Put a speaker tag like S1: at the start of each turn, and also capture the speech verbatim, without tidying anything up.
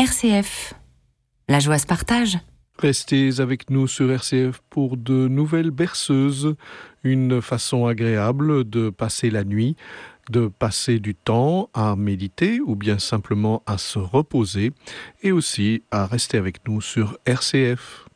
S1: R C F. La joie se partage.
S2: Restez avec nous sur R C F pour de nouvelles berceuses, une façon agréable de passer la nuit, de passer du temps à méditer ou bien simplement à se reposer et aussi à rester avec nous sur R C F.